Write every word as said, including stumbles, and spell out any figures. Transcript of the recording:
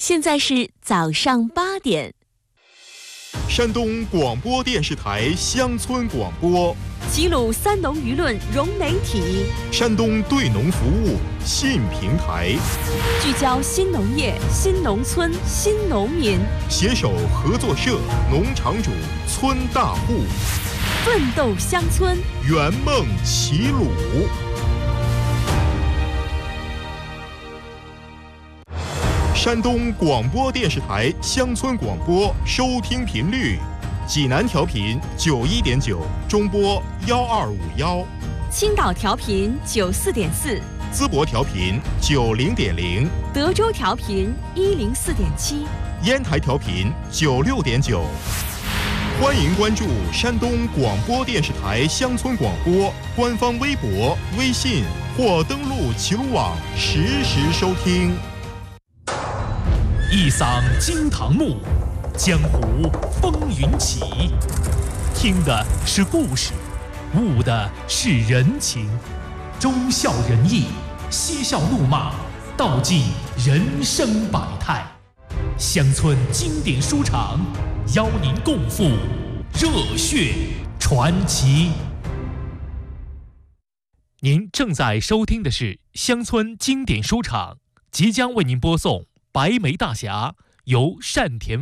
现在是早上八点。 山东广播电视台乡村广播， 齐鲁三农舆论融媒体， 山东对农服务新平台， 聚焦新农业、新农村、新农民， 携手合作社、农场主、村大户， 奋斗乡村， 圆梦齐鲁。山东广播电视台乡村广播收听频率：济南调频九一点九，中波幺二五幺； 青岛调频九四点四， 淄博调频九零点零， 德州调频一零四点七， 烟台调频九六点九。欢迎关注山东广播电视台乡村广播官方微博、微信或登录齐鲁网实时收听。 一嗓惊堂木，江湖风云起。听的是故事，悟的是人情，忠孝仁义，嬉笑怒骂，道尽人生百态。乡村经典书场，邀您共赴热血传奇。您正在收听的是乡村经典书场，即将为您播送白眉大侠由单田